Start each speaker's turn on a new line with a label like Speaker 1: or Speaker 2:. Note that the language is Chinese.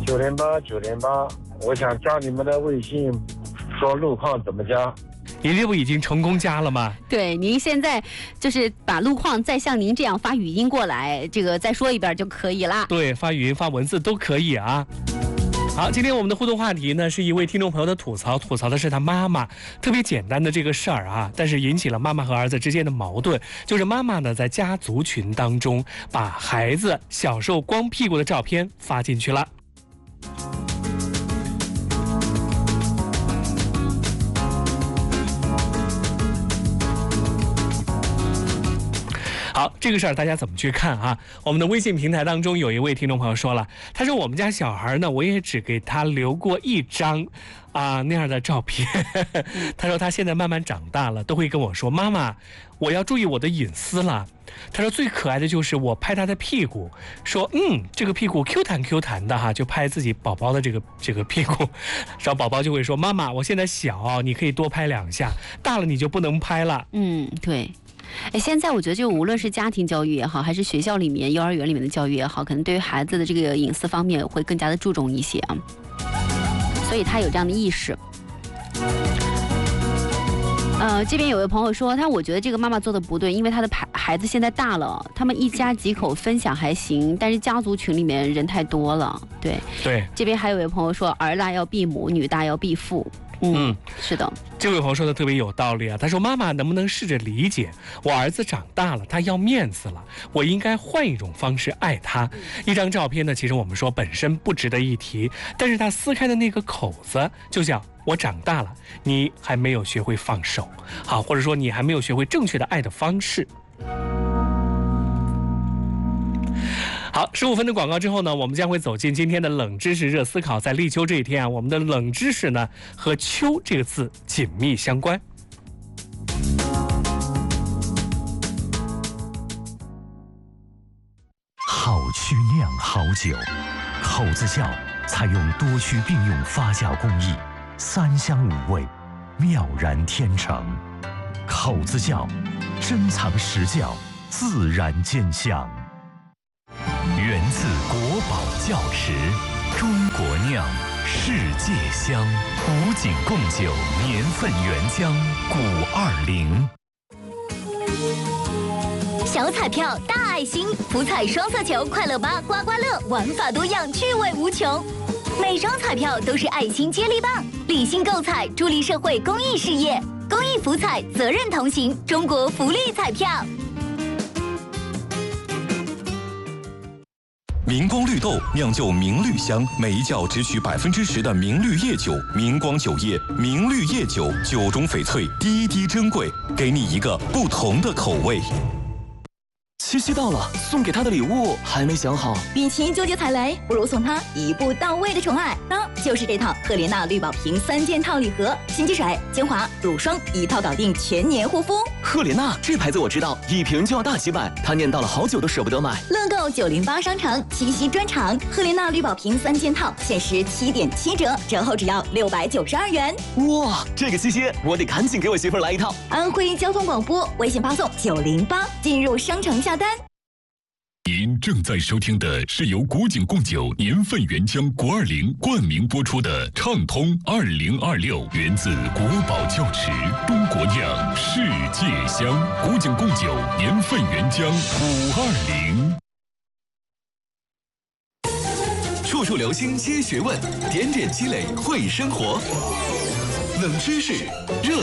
Speaker 1: 908，我想加你们的微信，说路况怎么加。
Speaker 2: 您这不已经成功加了吗？
Speaker 3: 对，您现在就是把路况再像您这样发语音过来，这个再说一遍就可以啦。
Speaker 2: 对，发语音发文字都可以啊。好，今天我们的互动话题呢，是一位听众朋友的吐槽的是他妈妈特别简单的这个事儿啊，但是引起了妈妈和儿子之间的矛盾，就是妈妈呢在家族群当中把孩子小时候光屁股的照片发进去了。好，这个事儿大家怎么去看啊？我们的微信平台当中有一位听众朋友说了，他说我们家小孩呢，我也只给他留过一张那样的照片。他说他现在慢慢长大了，都会跟我说，妈妈，我要注意我的隐私了。他说最可爱的就是我拍他的屁股，说这个屁股 Q 弹的哈，就拍自己宝宝的这个屁股，然后宝宝就会说，妈妈，我现在小，你可以多拍2下，大了你就不能拍了。
Speaker 3: 对。现在我觉得就无论是家庭教育也好，还是学校里面、幼儿园里面的教育也好，可能对于孩子的这个隐私方面会更加的注重一些啊，所以他有这样的意识。这边有位朋友说，我觉得这个妈妈做的不对，因为他的孩子现在大了，他们一家几口分享还行，但是家族群里面人太多了。对，这边还有位朋友说，儿大要避母，女大要避父。是的，
Speaker 2: 这位朋友说的特别有道理啊。他说，妈妈能不能试着理解，我儿子长大了，他要面子了，我应该换一种方式爱他。一张照片呢，其实我们说本身不值得一提，但是他撕开的那个口子就叫我长大了，你还没有学会放手，好，或者说你还没有学会正确的爱的方式。好，15分的广告之后呢，我们将会走进今天的冷知识热思考。在立秋这一天啊，我们的冷知识呢和秋这个字紧密相关。
Speaker 4: 好曲酿好酒，口子窖采用多区并用发酵工艺，3香5味，妙然天成。口子窖，珍藏实窖，自然兼香。源自国宝窖池，中国酿，世界香。古井贡酒年份原浆520。
Speaker 5: 小彩票大爱心，福彩双色球快乐8刮刮乐，玩法多样，趣味无穷。每张彩票都是爱心接力棒，理性购彩，助力社会公益事业。公益福彩，责任同行，中国福利彩票。
Speaker 6: 明光绿豆酿就明绿香，每一窖只取10%的明绿叶酒。明光酒业明绿叶酒，酒中翡翠，滴滴珍贵，给你一个不同的口味。
Speaker 7: 七夕到了，送给他的礼物还没想好。
Speaker 5: 与其纠结踩雷，不如送他一步到位的宠爱，那就是这套赫莲娜绿宝瓶3件套礼盒，洗洁水、精华、乳霜一套搞定，全年护肤。
Speaker 7: 赫莲娜这牌子我知道，一瓶就要大几百，他念叨了好久都舍不得买。
Speaker 5: 乐购908商城七夕专场，赫莲娜绿宝瓶3件套限时7.7折，折后只要692元。
Speaker 7: 哇，这个七夕我得赶紧给我媳妇儿来一套。
Speaker 5: 安徽交通广播微信发送908进入商城下单。
Speaker 8: 您正在收听的是由古井贡酒年份原浆520冠名播出的畅通2026，源自国宝窖池，中国酿，世界香。古井贡酒年份原浆520。
Speaker 9: 处处留心接学问，点点积累会生活。冷知识，热